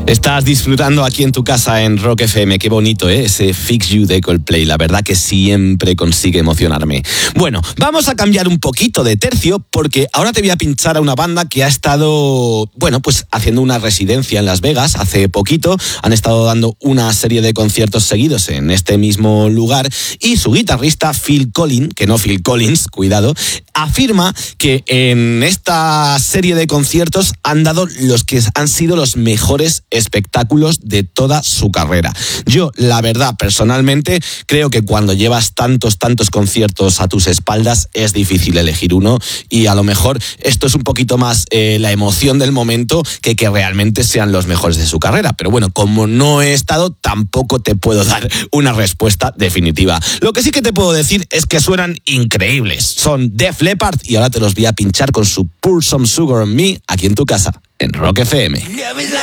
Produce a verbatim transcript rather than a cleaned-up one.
Estás disfrutando aquí en tu casa en Rock F M. Qué bonito, ¿eh? Ese Fix You de Coldplay. La verdad que siempre consigue emocionarme. Bueno, vamos a cambiar un poquito de tercio porque ahora te voy a pinchar a una banda que ha estado, bueno, pues haciendo una residencia en Las Vegas hace poquito. Han estado dando una serie de conciertos seguidos en este mismo lugar y su guitarrista Phil Collins, que no Phil Collins, cuidado, afirma que en esta serie de conciertos han dado los que han sido los mejores espectáculos de toda su carrera. Yo, la verdad, personalmente, creo que cuando llevas tantos, tantos conciertos a tus espaldas es difícil elegir uno y a lo mejor esto es un poquito más eh, la emoción del momento que que realmente sean los mejores de su carrera. Pero bueno, como no he estado, tampoco te puedo dar una respuesta definitiva. Lo que sí que te puedo decir es que suenan increíbles. Son Def Leppard y ahora te los voy a pinchar con su Pour Some Sugar on Me aquí en tu casa, en Rock F M.